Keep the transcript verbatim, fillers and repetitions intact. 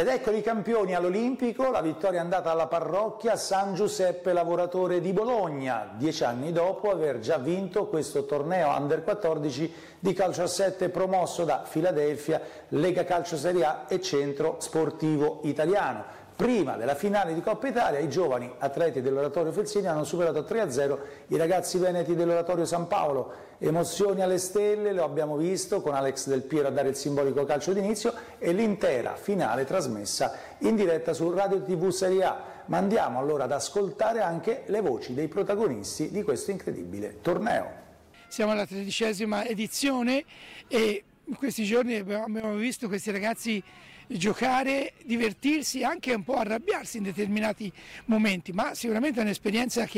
Ed eccoli i campioni all'Olimpico, la vittoria è andata alla parrocchia San Giuseppe Lavoratore di Bologna, dieci anni dopo aver già vinto questo torneo Under quattordici di calcio a sette promosso da Philadelphia, Lega Calcio Serie A e Centro Sportivo Italiano. Prima della finale di Coppa Italia i giovani atleti dell'Oratorio Felsineo hanno superato tre a zero i ragazzi veneti dell'Oratorio San Paolo. Emozioni alle stelle, lo abbiamo visto con Alex Del Piero a dare il simbolico calcio d'inizio e l'intera finale trasmessa in diretta su Radio tivù Serie A. Ma andiamo allora ad ascoltare anche le voci dei protagonisti di questo incredibile torneo. Siamo alla tredicesima edizione e in questi giorni abbiamo visto questi ragazzi giocare, divertirsi e anche un po' arrabbiarsi in determinati momenti, ma sicuramente è un'esperienza che